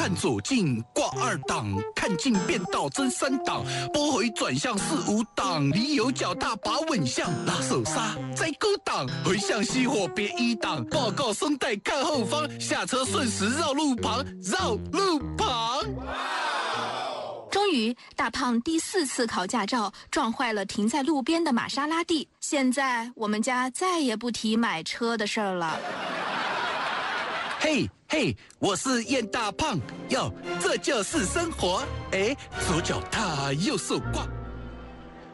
看左近挂2档，看近变道增3档，拨回转向4、5档，离有脚踏把稳向，拉手刹再勾档，回向熄火别1档，报告松带看后方，下车顺时绕路旁，绕路旁。 终于，大胖第4次考驾照撞坏了停在路边的玛莎拉蒂。现在我们家再也不提买车的事儿了。 嘿嘿，我是燕大胖哟，这就是生活。哎，左脚踏右手挂。